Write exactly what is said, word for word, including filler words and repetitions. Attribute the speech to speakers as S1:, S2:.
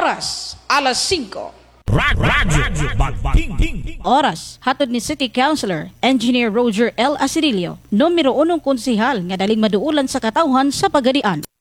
S1: Oras, alas singko.
S2: Radyo Bagting.
S3: Oras, hatod ni City Councilor Engineer Roger L. Asirilio, numero unong konsehal nga daling maduulan sa katawhan sa Pagadian.